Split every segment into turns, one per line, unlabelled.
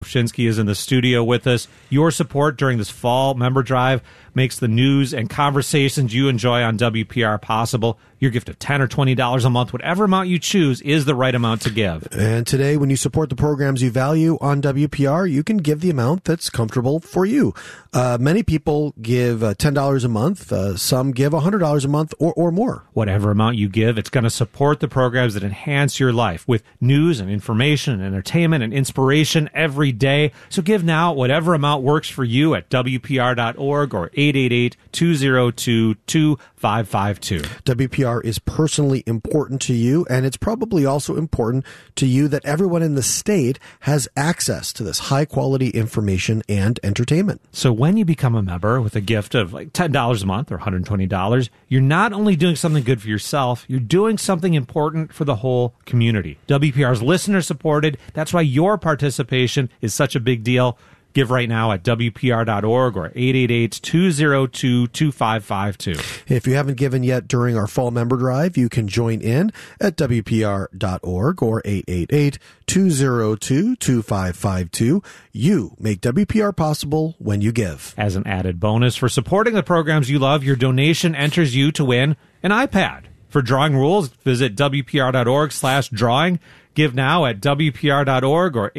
Kupczynski is in the studio with us. Your support during this fall member drive makes the news and conversations you enjoy on WPR possible. Your gift of $10 or $20 a month, whatever amount you choose, is the right amount to give.
And today, when you support the programs you value on WPR, you can give the amount that's comfortable for you. Many people give $10 a month. Some give $100 a month or more.
Whatever amount you give, it's going to support the programs that enhance your life with news and information and entertainment and inspiration every day. So give now whatever amount works for you at WPR.org or 888-202-2552.
WPR is personally important to you, and it's probably also important to you that everyone in the state has access to this high-quality information and entertainment.
So when you become a member with a gift of like $10 a month or $120, you're not only doing something good for yourself, you're doing something important for the whole community. WPR is listener-supported. That's why your participation is such a big deal. Give right now at WPR.org or 888-202-2552.
If you haven't given yet during our fall member drive, you can join in at WPR.org or 888-202-2552. You make WPR possible when you give.
As an added bonus for supporting the programs you love, your donation enters you to win an iPad. For drawing rules, visit WPR.org/drawing. Give now at WPR.org or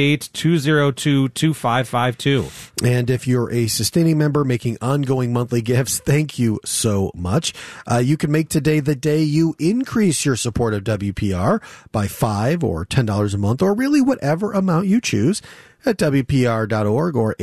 888-202-2552.
And if you're a sustaining member making ongoing monthly gifts, thank you so much. You can make today the day you increase your support of WPR by $5 or $10 a month, or really whatever amount you choose at WPR.org or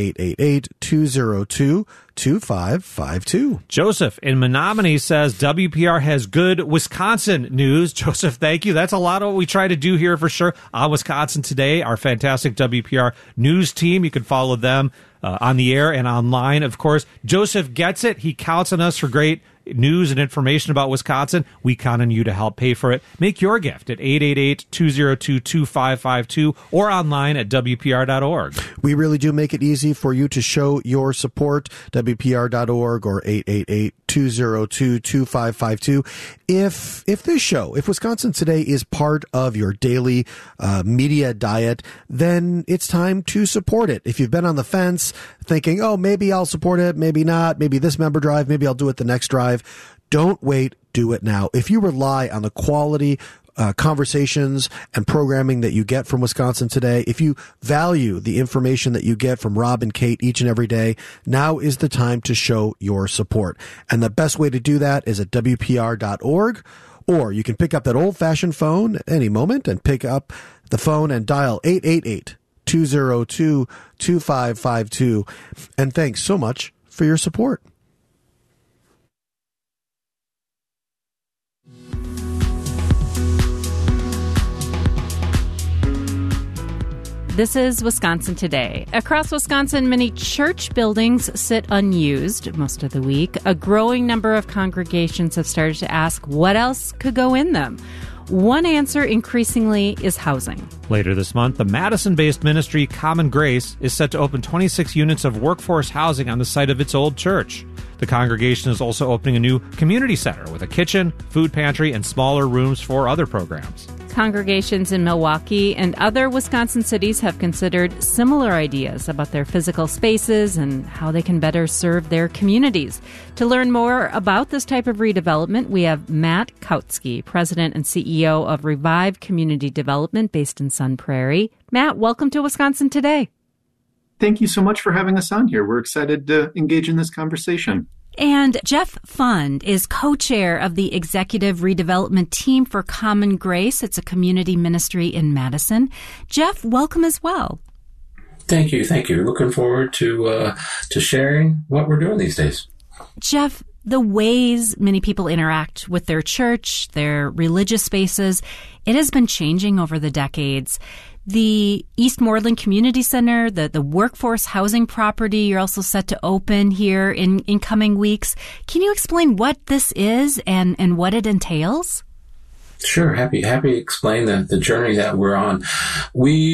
888-202-2552.
Joseph in Menominee says WPR has good Wisconsin news. Joseph, thank you. That's a lot of what we try to do here for sure on Wisconsin Today, our fantastic WPR news team. You can follow them on the air and online, of course. Joseph gets it. He counts on us for great news and information about Wisconsin. We count on you to help pay for it. Make your gift at 888-202-2552 or online at WPR.org.
We really do make it easy for you to show your support. WPR.org or 888-202-2552. If this show, if Wisconsin Today is part of your daily media diet, then it's time to support it. If you've been on the fence thinking, oh, maybe I'll support it, maybe not, maybe this member drive, maybe I'll do it the next drive, don't wait, do it now. If you rely on the quality conversations and programming that you get from Wisconsin Today, if you value the information that you get from Rob and Kate each and every day, now is the time to show your support. And the best way to do that is at WPR.org, or you can pick up that old-fashioned phone at any moment and pick up the phone and dial 888-202-2552. And thanks so much for your support.
This is Wisconsin Today. Across Wisconsin, many church buildings sit unused most of the week. A growing number of congregations have started to ask what else could go in them. One answer increasingly is housing.
Later this month, the Madison-based ministry Common Grace is set to open 26 units of workforce housing on the site of its old church. The congregation is also opening a new community center with a kitchen, food pantry, and smaller rooms for other programs.
Congregations in Milwaukee and other Wisconsin cities have considered similar ideas about their physical spaces and how they can better serve their communities. To learn more about this type of redevelopment, we have Matt Kautsky, President and CEO of Revive Community Development based in Sun Prairie. Matt, welcome to Wisconsin Today.
Thank you so much for having us on here. We're excited to engage in this conversation.
And Jeff Fund is co-chair of the Executive Redevelopment Team for Common Grace. It's a community ministry in Madison. Jeff, welcome as well.
Thank you. Looking forward to sharing what we're doing these days.
Jeff, the ways many people interact with their church, their religious spaces, it has been changing over the decades. The Eastmoreland Community Center, the workforce housing property you're also set to open here in coming weeks. Can you explain what this is and what it entails?
Sure. Happy to explain the journey that we're on. We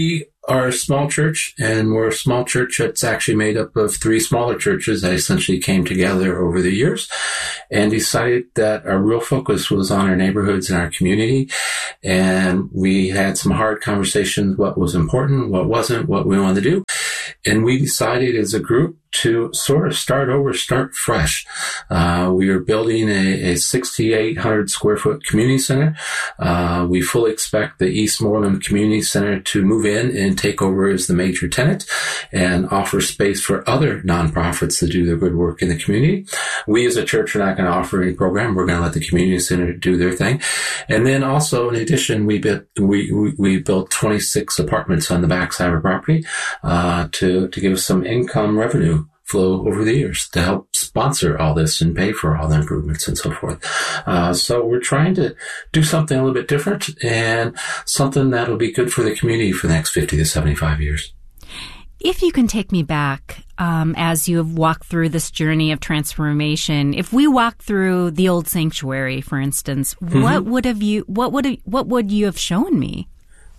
are a small church, and we're a small church that's actually made up of 3 smaller churches that essentially came together over the years and decided that our real focus was on our neighborhoods and our community. And we had some hard conversations, what was important, what wasn't, what we wanted to do. And we decided as a group to sort of start over, start fresh. We are building a 6,800 square foot community center. We fully expect the Eastmoreland Community Center to move in and take over as the major tenant and offer space for other nonprofits to do their good work in the community. We as a church are not going to offer any program. We're going to let the community center do their thing. And then also, in addition, we built 26 apartments on the backside of our property to give us some income revenue flow over the years to help sponsor all this and pay for all the improvements and so forth. So we're trying to do something a little bit different and something that'll be good for the community for the next 50 to 75 years.
If you can take me back, as you have walked through this journey of transformation, if we walk through the old sanctuary, for instance, what would you have shown me?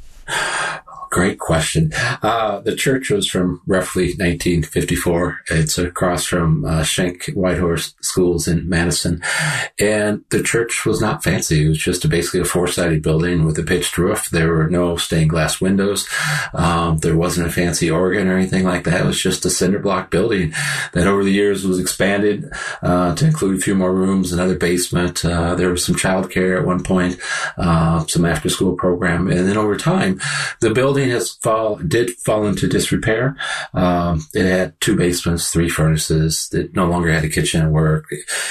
Great question. The church was from roughly 1954. It's across from Schenck Whitehorse Schools in Madison. And the church was not fancy. It was just basically a 4-sided building with a pitched roof. There were no stained glass windows. There wasn't a fancy organ or anything like that. It was just a cinder block building that over the years was expanded to include a few more rooms, another basement. There was some childcare at one point, some after school program. And then over time, the building did fall into disrepair. It had 2 basements, 3 furnaces. It no longer had a kitchen at work.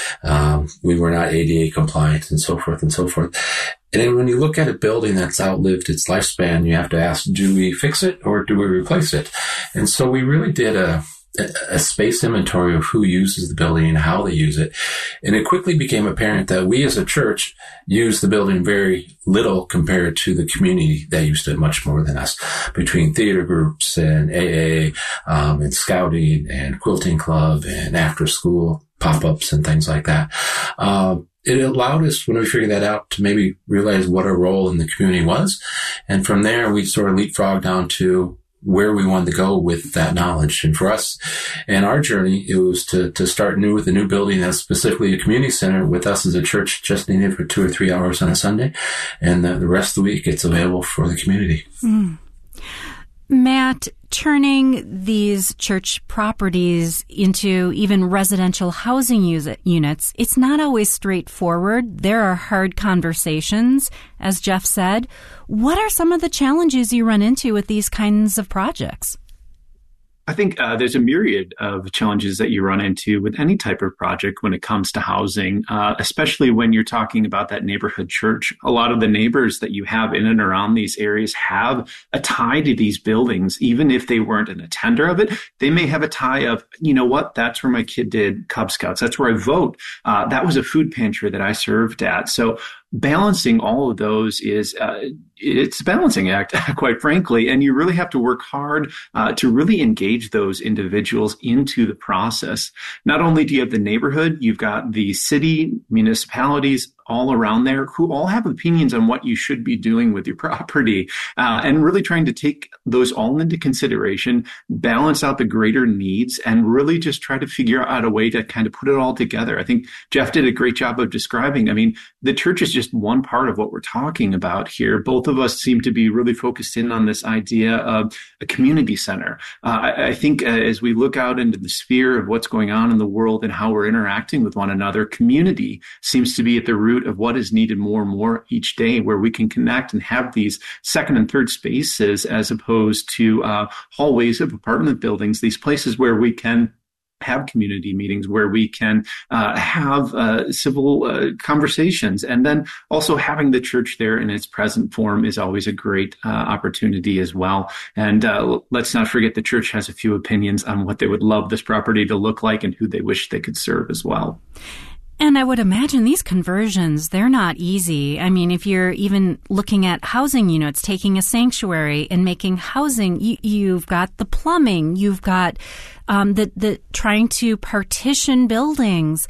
We were not ADA compliant and so forth and so forth. And then when you look at a building that's outlived its lifespan, you have to ask, do we fix it or do we replace it? And so we really did a space inventory of who uses the building and how they use it. And it quickly became apparent that we as a church use the building very little compared to the community that used it much more than us, between theater groups and AA, and scouting and quilting club and after school pop-ups and things like that. It allowed us, when we figured that out, to maybe realize what our role in the community was. And from there, we sort of leapfrogged down to where we wanted to go with that knowledge. And for us, in our journey, it was to start new with a new building that's specifically a community center with us as a church just needed for 2 or 3 hours on a Sunday. And the rest of the week, it's available for the community.
Matt, turning these church properties into even residential housing units, it's not always straightforward. There are hard conversations, as Jeff said. What are some of the challenges you run into with these kinds of projects?
I think there's a myriad of challenges that you run into with any type of project when it comes to housing, especially when you're talking about that neighborhood church. A lot of the neighbors that you have in and around these areas have a tie to these buildings. Even if they weren't an attender of it, they may have a tie of, you know what, that's where my kid did Cub Scouts. That's where I vote. That was a food pantry that I served at. So balancing all of those is it's a balancing act, quite frankly, and you really have to work hard to really engage those individuals into the process. Not only do you have the neighborhood, you've got the city, municipalities all around there who all have opinions on what you should be doing with your property, and really trying to take those all into consideration, balance out the greater needs, and really just try to figure out a way to kind of put it all together. I think Jeff did a great job of describing. I mean, the church is just one part of what we're talking about here. Both of us seem to be really focused in on this idea of a community center. I think as we look out into the sphere of what's going on in the world and how we're interacting with one another, community seems to be at the root of what is needed more and more each day, where we can connect and have these second and third spaces as opposed to hallways of apartment buildings, these places where we can have community meetings, where we can have civil conversations. And then also having the church there in its present form is always a great opportunity as well. And let's not forget the church has a few opinions on what they would love this property to look like and who they wish they could serve as well.
And I would imagine these conversions, they're not easy. I mean, if you're even looking at housing units, taking a sanctuary and making housing, you've got the plumbing, you've got the trying to partition buildings.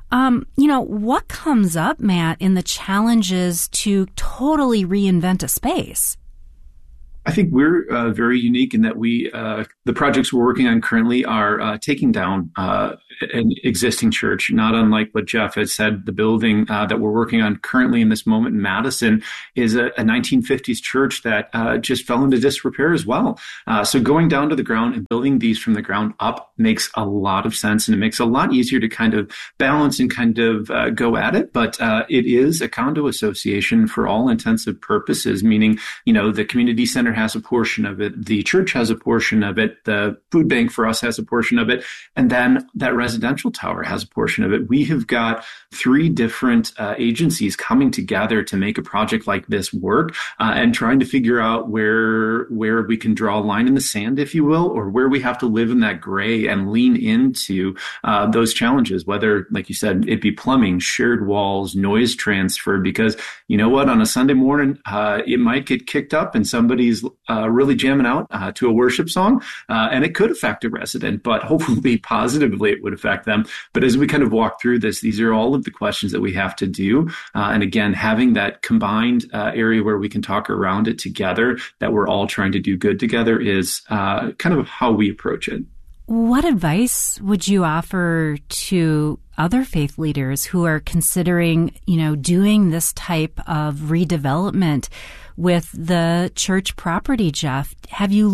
What comes up, Matt, in the challenges to totally reinvent a space?
I think we're very unique in that the projects we're working on currently are taking down an existing church, not unlike what Jeff had said. The building that we're working on currently in this moment in Madison is a 1950s church that just fell into disrepair as well. So going down to the ground and building these from the ground up makes a lot of sense, and it makes it a lot easier to kind of balance and kind of go at it. But it is a condo association for all intensive purposes, meaning, the community center has a portion of it, the church has a portion of it, the food bank for us has a portion of it, and then that residential tower has a portion of it. We have got 3 different agencies coming together to make a project like this work, and trying to figure out where we can draw a line in the sand, if you will, or where we have to live in that gray and lean into those challenges, whether, like you said, it be plumbing, shared walls, noise transfer, because you know what, on a Sunday morning, it might get kicked up and somebody's really jamming out to a worship song, and it could affect a resident, but hopefully positively it would affect them. But as we kind of walk through this, these are all of the questions that we have to do. And again, having that combined area where we can talk around it together, that we're all trying to do good together, is kind of how we approach it.
What advice would you offer to other faith leaders who are considering, doing this type of redevelopment with the church property, Jeff? Have you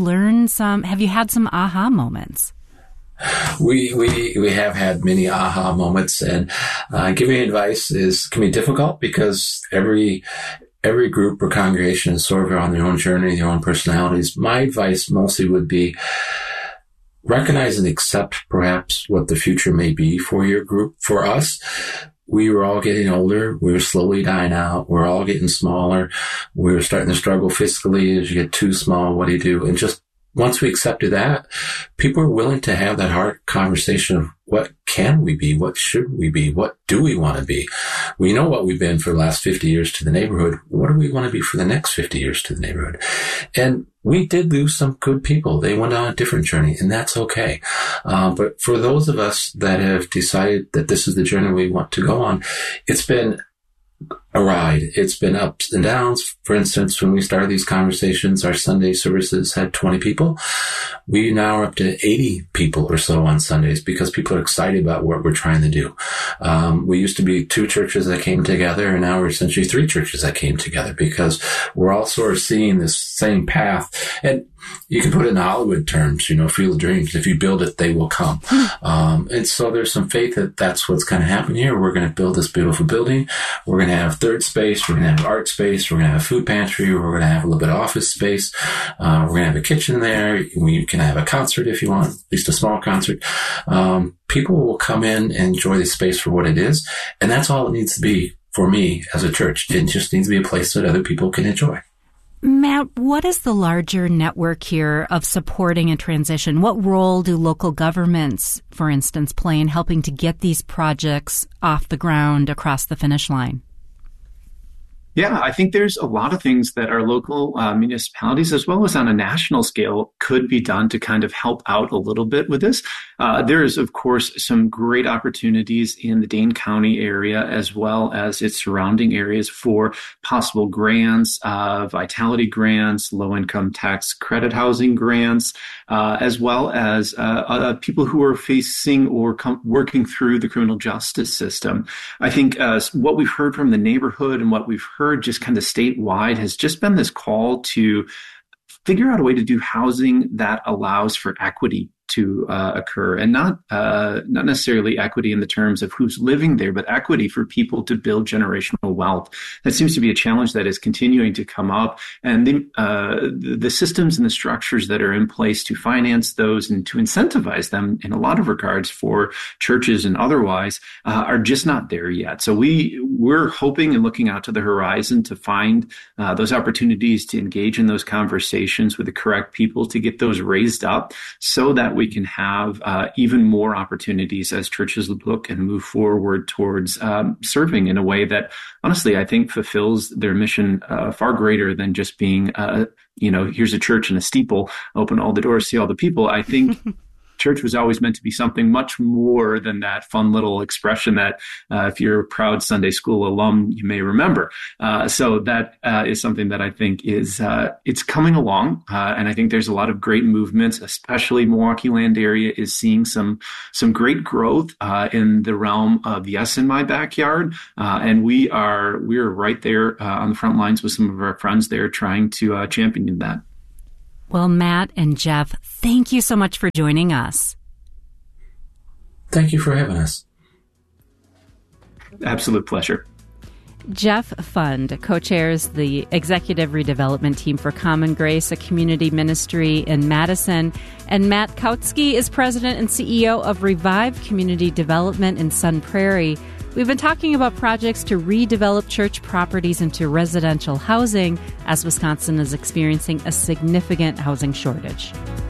had some aha moments?
We have had many aha moments, and giving advice can be difficult because every group or congregation is sort of on their own journey, their own personalities. My advice mostly would be recognize and accept perhaps what the future may be for your group. For us, we were all getting older. We were slowly dying out. We're all getting smaller. We were starting to struggle fiscally. As you get too small, what do you do? And just once we accepted that, people are willing to have that hard conversation of what can we be? What should we be? What do we want to be? We know what we've been for the last 50 years to the neighborhood. What do we want to be for the next 50 years to the neighborhood? And we did lose some good people. They went on a different journey, and that's okay. But for those of us that have decided that this is the journey we want to go on, it's been a ride. It's been ups and downs. For instance, when we started these conversations, our Sunday services had 20 people. We now are up to 80 people or so on Sundays because people are excited about what we're trying to do. We used to be 2 churches that came together, and now we're essentially 3 churches that came together because we're all sort of seeing this same path. And you can put it in Hollywood terms, Field of Dreams. If you build it, they will come. And so there's some faith that that's what's going to happen here. We're going to build this beautiful building. We're going to have third space. We're going to have art space. We're going to have a food pantry. We're going to have a little bit of office space. We're going to have a kitchen there. We can have a concert if you want, at least a small concert. People will come in and enjoy the space for what it is. And that's all it needs to be for me as a church. It just needs to be a place that other people can enjoy.
Matt, what is the larger network here of supporting a transition? What role do local governments, for instance, play in helping to get these projects off the ground across the finish line?
Yeah, I think there's a lot of things that our local municipalities, as well as on a national scale, could be done to kind of help out a little bit with this. There is, of course, some great opportunities in the Dane County area, as well as its surrounding areas, for possible grants, vitality grants, low-income tax credit housing grants, as well as people who are facing or working through the criminal justice system. I think what we've heard from the neighborhood and what we've heard just kind of statewide has just been this call to figure out a way to do housing that allows for equity to occur, and not necessarily equity in the terms of who's living there, but equity for people to build generational wealth. That seems to be a challenge that is continuing to come up, and the systems and the structures that are in place to finance those and to incentivize them in a lot of regards for churches and otherwise are just not there yet. So we're hoping and looking out to the horizon to find those opportunities to engage in those conversations with the correct people to get those raised up so that we can have even more opportunities as churches look and move forward towards serving in a way that, honestly, I think fulfills their mission far greater than just being, here's a church and a steeple, open all the doors, see all the people. I think church was always meant to be something much more than that fun little expression that if you're a proud Sunday school alum, you may remember. So that is something that I think is it's coming along. And I think there's a lot of great movements, especially Milwaukee Land area is seeing some great growth in the realm of Yes in My Backyard. And we're right there on the front lines with some of our friends there trying to champion that.
Well, Matt and Jeff, thank you so much for joining us.
Thank you for having us.
Absolute pleasure.
Jeff Fund co-chairs the Executive Redevelopment Team for Common Grace, a community ministry in Madison. And Matt Kautsky is president and CEO of Revive Community Development in Sun Prairie. We've been talking about projects to redevelop church properties into residential housing as Wisconsin is experiencing a significant housing shortage.